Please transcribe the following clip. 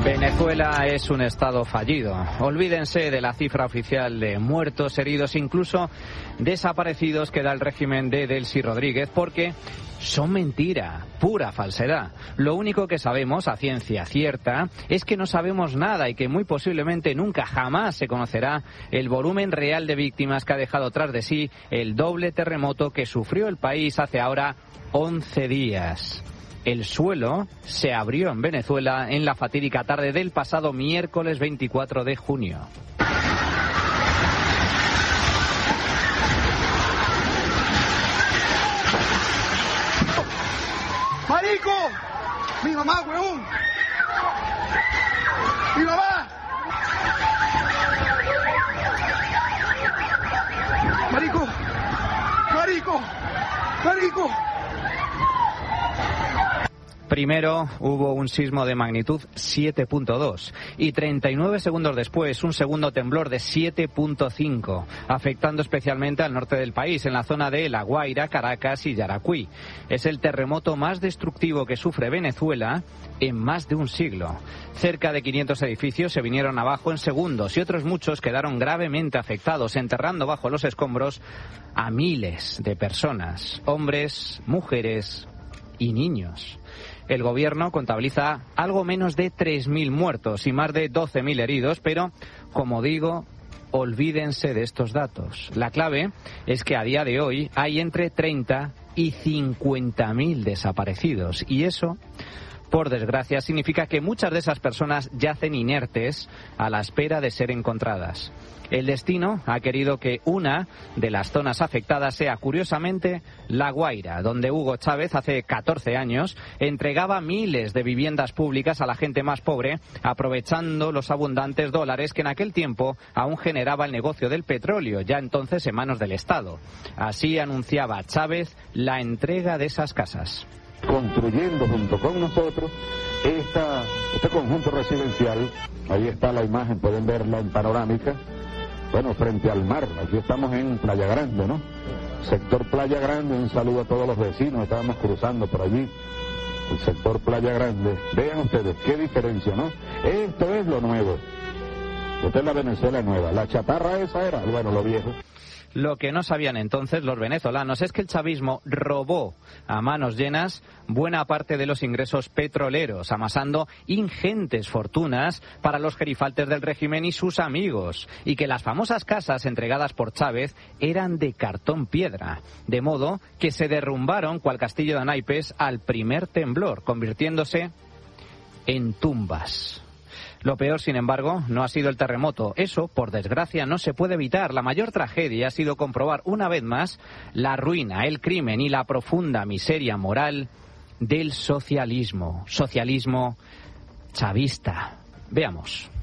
Venezuela es un estado fallido. Olvídense de la cifra oficial de muertos, heridos, incluso desaparecidos que da el régimen de Delcy Rodríguez, porque son mentira, pura falsedad. Lo único que sabemos a ciencia cierta es que no sabemos nada y que muy posiblemente nunca jamás se conocerá el volumen real de víctimas que ha dejado tras de sí el doble terremoto que sufrió el país hace ahora 11 días. El suelo se abrió en Venezuela en la fatídica tarde del pasado miércoles 24 de junio. ¡Marico! ¡Mi mamá, huevón! ¡Mi mamá! ¡Marico! ¡Marico! ¡Marico! Primero hubo un sismo de magnitud 7.2 y 39 segundos después un segundo temblor de 7.5, afectando especialmente al norte del país, en la zona de La Guaira, Caracas y Yaracuy. Es el terremoto más destructivo que sufre Venezuela en más de un siglo. Cerca de 500 edificios se vinieron abajo en segundos y otros muchos quedaron gravemente afectados, enterrando bajo los escombros a miles de personas, hombres, mujeres y niños. El gobierno contabiliza algo menos de 3.000 muertos y más de 12.000 heridos, pero, como digo, olvídense de estos datos. La clave es que a día de hoy hay entre 30 y 50.000 desaparecidos, y eso, por desgracia, significa que muchas de esas personas yacen inertes a la espera de ser encontradas. El destino ha querido que una de las zonas afectadas sea, curiosamente, La Guaira, donde Hugo Chávez, hace 14 años, entregaba miles de viviendas públicas a la gente más pobre, aprovechando los abundantes dólares que en aquel tiempo aún generaba el negocio del petróleo, ya entonces en manos del Estado. Así anunciaba Chávez la entrega de esas casas. Construyendo junto con nosotros este conjunto residencial. Ahí está la imagen, pueden verla en panorámica. Bueno, frente al mar, aquí estamos en Playa Grande, ¿no? Sector Playa Grande, un saludo a todos los vecinos, estábamos cruzando por allí, el sector Playa Grande. Vean ustedes, qué diferencia, ¿no? Esto es lo nuevo. Esta es la Venezuela nueva. La chatarra esa era, bueno, lo viejo. Lo que no sabían entonces los venezolanos es que el chavismo robó a manos llenas buena parte de los ingresos petroleros, amasando ingentes fortunas para los gerifaltes del régimen y sus amigos, y que las famosas casas entregadas por Chávez eran de cartón piedra, de modo que se derrumbaron cual castillo de naipes al primer temblor, convirtiéndose en tumbas. Lo peor, sin embargo, no ha sido el terremoto. Eso, por desgracia, no se puede evitar. La mayor tragedia ha sido comprobar una vez más la ruina, el crimen y la profunda miseria moral del socialismo. Socialismo chavista. Veamos.